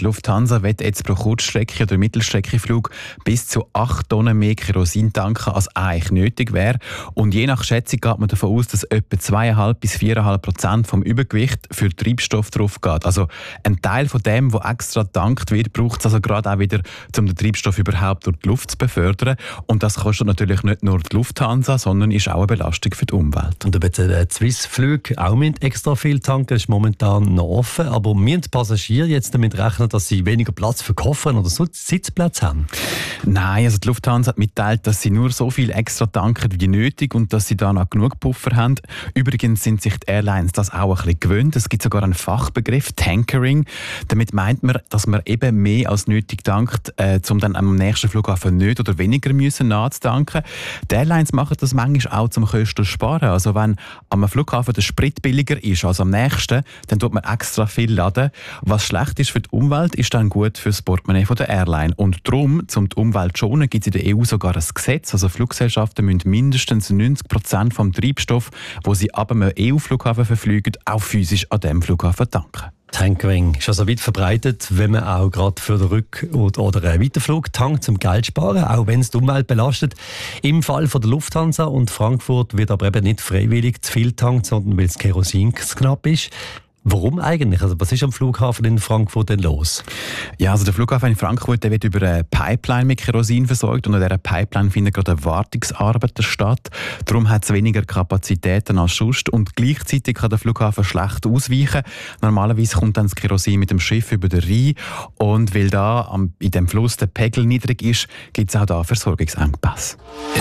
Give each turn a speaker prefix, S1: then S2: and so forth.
S1: Die Lufthansa will jetzt pro Kurzstrecke- oder Mittelstreckenflug bis zu 8 Tonnen mehr Kerosin tanken, als eigentlich nötig wäre. Und je nach Schätzung geht man davon aus, dass etwa 2,5 bis 4,5% vom Übergewicht für Treibstoff drauf geht. Also ein Teil von dem, der extra getankt wird, braucht es also gerade auch wieder, um den Treibstoff überhaupt durch die Luft zu befördern. Und das kostet natürlich nicht nur die Lufthansa, sondern ist auch eine Belastung für die Umwelt.
S2: Und ob die Swiss-Flüge auch mit extra viel tanken, ist momentan noch offen. Aber müssen die Passagiere jetzt damit rechnen, dass sie weniger Platz für Koffer oder Sitzplätze haben?
S1: Nein, also die Lufthansa hat mitteilt, dass sie nur so viel extra tanken wie nötig und dass sie da noch genug Puffer haben. Übrigens sind sich die Airlines das auch ein bisschen gewöhnt. Es gibt sogar einen Fachbegriff, Tankering. Damit meint man, dass man eben mehr als nötig tankt, um dann am nächsten Flughafen nicht oder weniger müssen nachzutanken. Die Airlines machen das manchmal auch zum Kosten sparen. Also wenn am Flughafen der Sprit billiger ist als am nächsten, dann tut man extra viel laden. Was schlecht ist für die Umwelt, ist dann gut für das Portemonnaie der Airline. Und darum, um die Umwelt zu schonen, gibt es in der EU sogar ein Gesetz. Also Fluggesellschaften müssen mindestens 90% vom Treibstoff, wo sie ab einem EU-Flughafen verfliegen, auch physisch an diesem Flughafen tanken.
S2: Tankering ist also weit verbreitet, wenn man auch gerade für den Rück- oder einen Weiterflug tankt, zum Geld sparen, auch wenn es die Umwelt belastet. Im Fall von der Lufthansa und Frankfurt wird aber eben nicht freiwillig zu viel tankt, sondern weil das Kerosin zu knapp ist. Warum eigentlich? Also was ist am Flughafen in Frankfurt denn los?
S1: Ja, also der Flughafen in Frankfurt, der wird über eine Pipeline mit Kerosin versorgt und an dieser Pipeline findet gerade eine Wartungsarbeit statt. Darum hat es weniger Kapazitäten als sonst und gleichzeitig kann der Flughafen schlecht ausweichen. Normalerweise kommt dann das Kerosin mit dem Schiff über den Rhein und weil da in dem Fluss der Pegel niedrig ist, gibt es auch da Versorgungsengpässe.